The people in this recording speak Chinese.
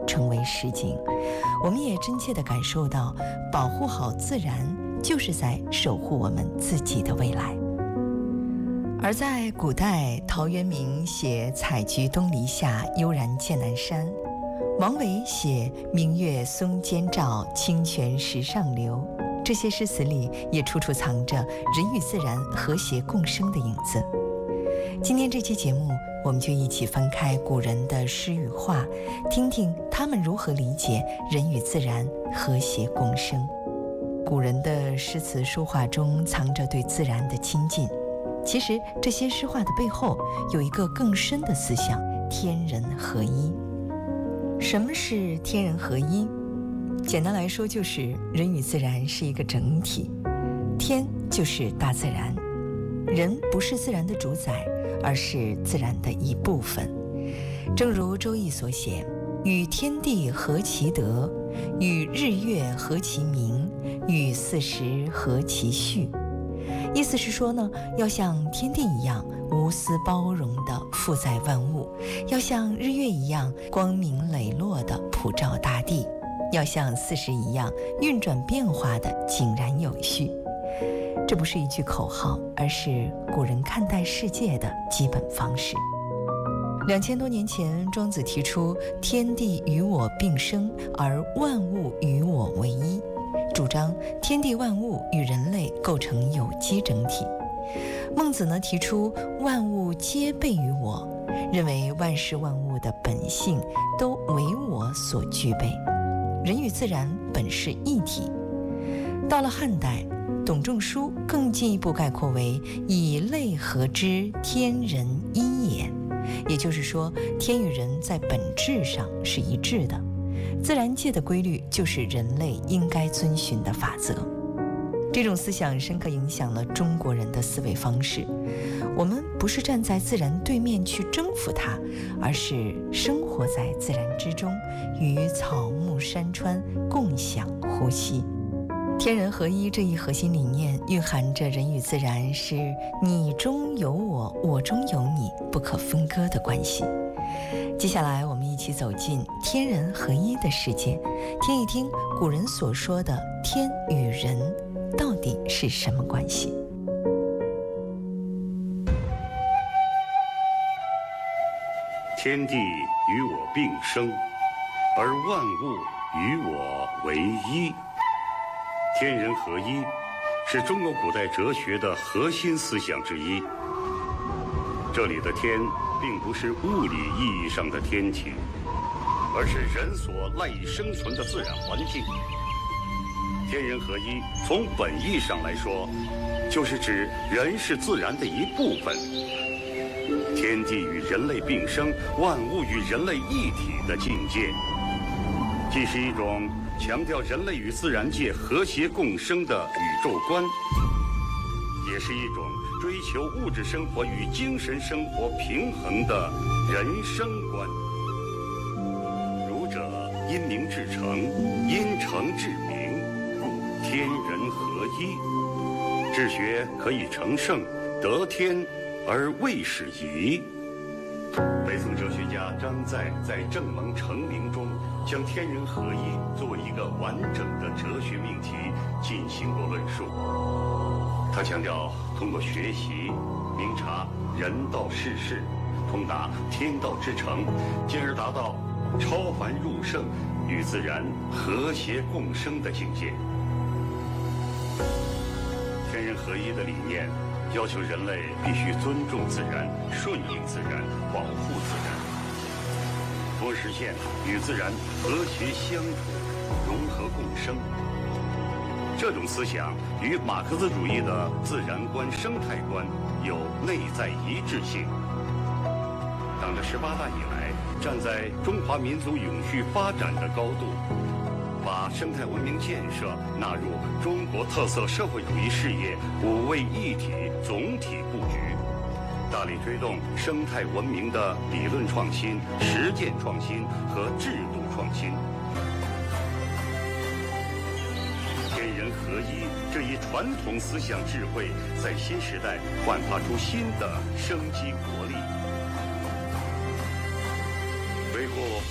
成为实景。我们也真切地感受到，保护好自然就是在守护我们自己的未来。而在古代，陶渊明写采菊东篱下，悠然见南山；王维写明月松间照，清泉石上流。这些诗词里也处处藏着人与自然和谐共生的影子。今天这期节目，我们就一起翻开古人的诗与画，听听他们如何理解人与自然和谐共生。古人的诗词书画中藏着对自然的亲近，其实这些诗画的背后有一个更深的思想：天人合一。什么是天人合一？简单来说，就是人与自然是一个整体，天就是大自然，人不是自然的主宰，而是自然的一部分。正如《周易》所写：与天地合其德，与日月合其明，与四时合其序。意思是说呢，要像天地一样无私包容地负载万物，要像日月一样光明磊落地普照大地，要像四时一样运转变化地井然有序。这不是一句口号，而是古人看待世界的基本方式。2000多年前，庄子提出天地与我并生，而万物与我为一，主张天地万物与人类构成有机整体。孟子呢，提出万物皆备于我，认为万事万物的本性都为我所具备，人与自然本是一体。到了汉代，董仲舒更进一步概括为以类合之，天人一也。也就是说，天与人在本质上是一致的，自然界的规律就是人类应该遵循的法则。这种思想深刻影响了中国人的思维方式。我们不是站在自然对面去征服它，而是生活在自然之中，与草木山川共享呼吸。天人合一这一核心理念蕴含着人与自然是你中有我，我中有你不可分割的关系。接下来我们一起走进天人合一的世界，听一听古人所说的天与人到底是什么关系。 天地与我并生，而万物与我为一。天人合一是中国古代哲学的核心思想之一。这里的天并不是物理意义上的天体，而是人所赖以生存的自然环境。天人合一从本意上来说，就是指人是自然的一部分，天地与人类并生，万物与人类一体的境界，既是一种强调人类与自然界和谐共生的宇宙观，也是一种追求物质生活与精神生活平衡的人生观。儒者因名至诚，因诚至名，故天人合一。治学可以成圣，得天而未始夷。北宋哲学家张载在《正蒙成名》中，将天人合一作为一个完整的哲学命题进行过论述。他强调，通过学习明察人道世事，通达天道之诚，进而达到超凡入圣、与自然和谐共生的境界。天人合一的理念要求人类必须尊重自然、顺应自然、保护自然，从而实现与自然和谐相处、融合共生。这种思想与马克思主义的自然观、生态观有内在一致性。党的18大以来，站在中华民族永续发展的高度，把生态文明建设纳入中国特色社会主义事业5位一体总体布局，大力推动生态文明的理论创新、实践创新和制度创新。天人合一这一传统思想智慧，在新时代焕发出新的生机活力。维护